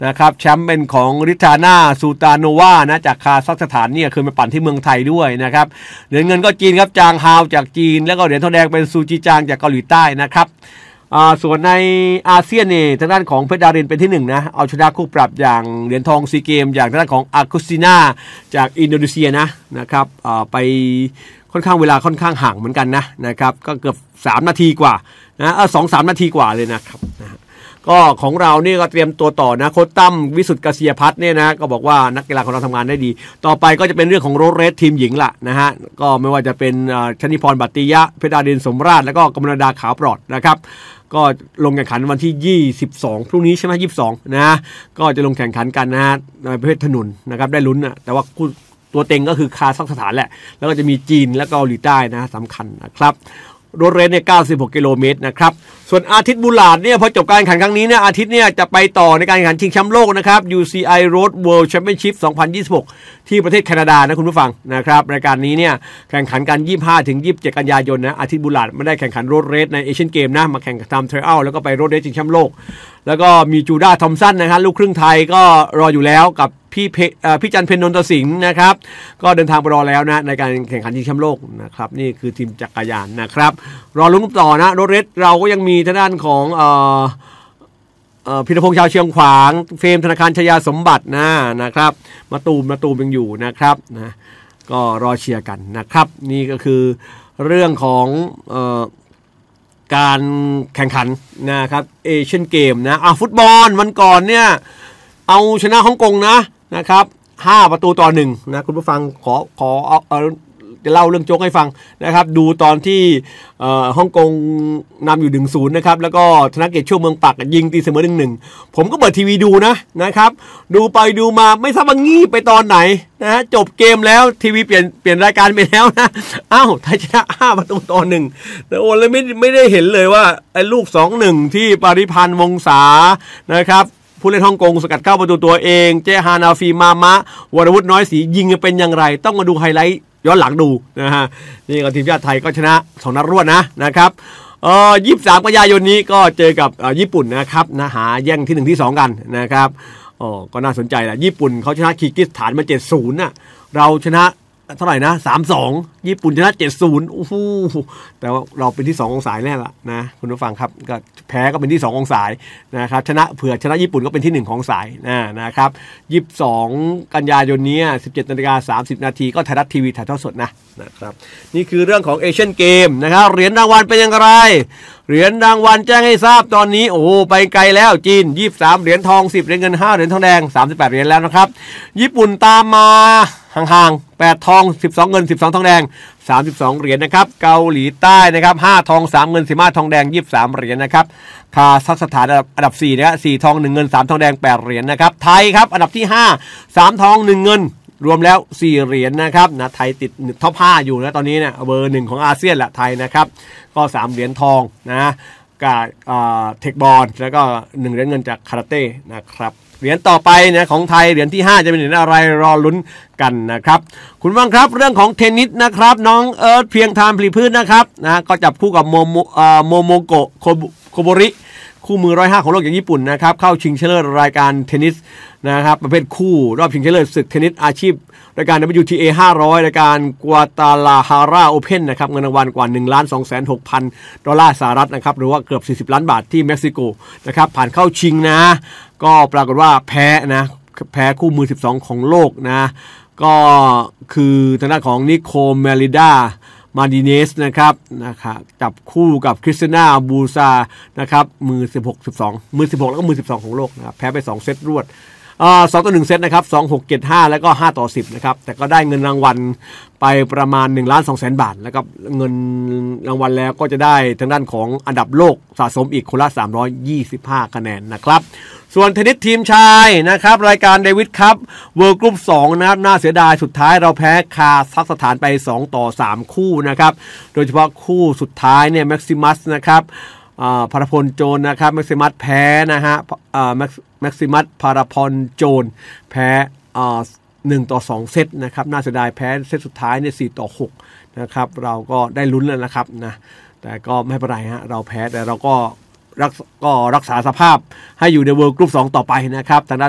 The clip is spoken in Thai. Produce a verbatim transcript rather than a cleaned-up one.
นะครับแชมป์เป็นของริทาน่าซูตาโนวานะจากคาซัคสถานเนี่ยเคยมาปั่นที่เมืองไทยด้วยนะครับเหรียญเงินก็จีนครับจางฮาวจากจีนแล้วก็เหรียญทองแดงเป็นซูจีจางจากเกาหลีใต้นะครับอ่าส่วนในอาเซียนเนี่ยทางด้านของเพชรดารินเป็นที่หนึ่งนะเอาชนะคู่ปรับอย่างเหรียญทองซีเกมอย่างทางด้านของอากุสตินาจากอินโดนีเซียนะนะครับอ่าไปค่อนข้างเวลาค่อนข้างห่างเหมือนกันนะนะครับก็เกือบสามนาทีกว่านะเออสองสามนาทีกว่าเลยนะครับนะก็ของเรานี่ก็เตรียมตัวต่อนะโค้ชตั้มวิสุทธิ์เกษียพัฒน์เนี่ยนะก็บอกว่านักกีฬาของเราทำงานได้ดีต่อไปก็จะเป็นเรื่องของโรดเรสทีมหญิงละนะฮะก็ไม่ว่าจะเป็นชนิพรบัตติยะเพชรดารินสมราชแล้วก็กมลดาขาวปลอดนะครับก็ลงแข่งขันวันที่ยี่สิบสองพรุ่งนี้ใช่ไหมยี่สิบสองนะก็จะลงแข่งขันกันนะฮะในประเภทถนนนะครับได้ลุ้นนะแต่ว่าตัวเต็งก็คือคาซัคสถานแหละแล้วก็จะมีจีนและก็เกาหลีใต้นะสำคัญนะครับรถเรนเนี่ยเก้าสิบหกกิโลเมตรนะครับส่วนอาทิตย์บุลาดเนี่ยพอจบการแข่งขันครั้งนี้เนี่ยอาทิตย์เนี่ยจะไปต่อในการแข่งขันชิงแชมป์โลกนะครับ ยู ซี ไอ Road World Championship สองพันยี่สิบหกที่ประเทศแคนาดานะคุณผู้ฟังนะครับรายการนี้เนี่ยแข่งขันกันยี่สิบห้าถึงยี่สิบเจ็ดกันยายนนะอาทิตย์บุลาดไม่ได้แข่งขันรถเรสในเอเชียนเกมนะมาแข่งทำเทรลแล้วก็ไปรถเรสชิงแชมป์โลกแล้วก็มีจูด้าทอมสันนะครับลูกครึ่งไทยก็รออยู่แล้วกับพี่เพพี่จันเพนนนทสิงห์นะครับก็เดินทางไปรอแล้วนะในการแข่งขันชิงแชมป์โลกนะครับนี่คือทีมจักรยานนะครับรอลุ้นต่อนะรถเรสเราก็ยังมีทางด้านของเอ่อเอ่อพิรพงษ์ชาวเชียงขวางเฟรมธนาคารชยาสมบัตินะนะครับมาตูมมาตูมยังอยู่นะครับนะก็รอเชียร์กันนะครับนี่ก็คือเรื่องของเอ่อการแข่งขันนะครับเอเชียนเกมนะอ่ะฟุตบอลวันก่อนเนี่ยเอาชนะฮ่องกงนะนะครับห้าประตูต่อหนึ่งนะคุณผู้ฟังขอขอเอาเอาจะเล่าเรื่องโจ๊กให้ฟังนะครับดูตอนที่เอ่อฮ่องกงนำอยู่หนึ่งศูนย์นะครับแล้วก็ธนเกียรติช่วงเมืองปักยิงตีเสมอหนึ่งหนึ่งผมก็เปิดทีวีดูนะนะครับดูไปดูมาไม่ทราบว่างี่ไปตอนไหนนะฮะจบเกมแล้วทีวีเปลี่ยนเปลี่ยนรายการไปแล้วนะอ้าวไทยชนะห้าประตูต่อหนึ่งแต่โอ้เลยไม่ไม่ได้เห็นเลยว่าไอ้ลูก สองหนึ่ง ที่ปาริพันธ์วงศานะครับผู้เล่นฮ่องกงสกัดเข้าประตูตัวเองเจฮานาฟีมามะวรวุฒิน้อยศรียิงเป็นอย่างไรต้องมาดูไฮไลท์ย้อนหลังดูนะฮะนี่ก็ทีมชาติไทยก็ชนะสองนัดรวดนะนะครับเอ่อยี่สิบสามกันยายนนี้ก็เจอกับญี่ปุ่นนะครับนะหาแย่งที่หนึ่งที่สองกันนะครับอ๋อก็น่าสนใจแหละญี่ปุ่นเขาชนะคีร์กิสถานมา เจ็ดศูนย์ น่ะเราชนะเท่าไหร่นะ สามสอง ญี่ปุ่นชนะ เจ็ดศูนย์ โอ้โหแต่ว่าเราเป็นที่สององศาแน่ละนะคุณผู้ฟังครับก็แพ้ก็เป็นที่สององศานะครับชนะเผื่อชนะญี่ปุ่นก็เป็นที่หนึ่งของสายนะนะครับยี่สิบสองกันยายนนี้ สิบเจ็ดนาฬิกาสามสิบนาทีก็ไทยรัฐทีวีถ่ายทอดสดนะนะครับนี่คือเรื่องของเอเชียนเกมนะครับเหรียญรางวัลเป็นอย่างไรเหรียญรางวัลแจ้งให้ทราบตอนนี้โอ้ไปไกลแล้วจีนยี่สิบสามเหรียญทองสิบเหรียญเงินห้าเหรียญทองแดงสามสิบแปดเหรียญแล้วนะครับญี่ปุ่นตามมาห่างๆแปดทองสิบสองเงินสิบสองทองแดงสามสิบสองเหรียญนะครับเกาหลีใต้นะครับห้าทองสามเงินสิบห้าทองแดงยี่สิบสามเหรียญนะครับคาซัคสถานอันดับสี่นะครับสี่ทองหนึ่งเงินสามทองแดงแปดเหรียญนะครับไทยครับอันดับที่ห้า สามทองหนึ่งเงินรวมแล้วสี่เหรียญนะครับนะไทยติดท็อปห้าอยู่นะตอนนี้เนี่ยเบอร์หนึ่งของอาเซียนแหละไทยนะครับก็สามเหรียญทองนะกับเทคบอลแล้วก็หนึ่งเหรียญเงินจากคาราเต้นะครับเหรียญต่อไปนะของไทยเหรียญที่ห้าจะเป็นเหรียญอะไรรอลุ้นกันนะครับคุณฟังครับเรื่องของเทนนิสนะครับน้องเอิร์ธเพียงทานผลิพืชนะครับนะก็จับคู่กับโมโมโมโมโกะโคโบริคู่มือหนึ่งร้อยห้าของโลกอย่างญี่ปุ่นนะครับเข้าชิงชนะเลิศรายการเทนนิสนะครับประเภทคู่รอบชิงชนะเลิศศึกเทนนิสอาชีพรายการ ดับเบิลยู ที เอ ห้าร้อยรายการกัวตาลาฮาราโอเพ่นนะครับเงินรางวัลกว่า หนึ่งล้านสองแสนหกพัน ดอลลาร์สหรัฐนะครับหรือว่าเกือบสี่สิบล้านบาทที่เม็กซิโกนะครับผ่านเข้าชิงนะก็ปรากฏว่าแพ้นะแพ้คู่มือสิบสองของโลกนะก็คือทางด้านของนิโคเมลิดามาดิเนสนะครับนะครับจับคู่กับคริสติน่าบูซานะครับมือสิบหก สิบสองมือสิบหกแล้วก็มือสิบสองของโลกนะครับแพ้ไปสองเซตรวดอ่าสองต่อหนึ่งเซตนะครับสอง หก เจ็ด ห้าแล้วก็ห้าต่อสิบนะครับแต่ก็ได้เงินรางวัลไปประมาณ หนึ่งล้านสองแสน บาทแล้วก็เงินรางวัลแล้วก็จะได้ทางด้านของอันดับโลกสะสมอีกคนละสามร้อยยี่สิบห้าคะแนนนะครับส่วนเทนนิสทีมชายนะครับรายการเดวิดคัพเวิลด์กรุ๊ปสองนะครับน่าเสียดายสุดท้ายเราแพ้คาซัคสถานไปสองต่อสามคู่นะครับโดยเฉพาะคู่สุดท้ายเนี่ยแม็กซิมัสนะครับพารพลโจนนะครับแม็กซิมัสแพ้นะฮะแม็กซิมัสพารพลโจนแพ้หนึ่งต่อสองเซตนะครับน่าเสียดายแพ้เซตสุดท้ายเนี่ยสี่ต่อหกนะครับเราก็ได้ลุ้นแล้วนะครับนะแต่ก็ไม่เป็นไรฮะเราแพ้แต่เราก็รักก็รักษาสภาพให้อยู่ในเวิลด์กรุ๊ปสองต่อไปนะครับทางด้าน